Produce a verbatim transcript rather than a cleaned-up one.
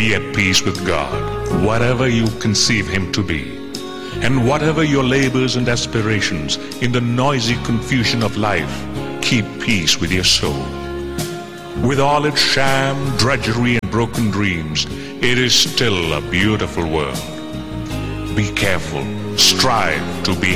Be at peace with God, whatever you conceive Him to be. And whatever your labors and aspirations, in the noisy confusion of life, keep peace with your soul. With all its sham, drudgery, and broken dreams, it is still a beautiful world. Be careful, strive to be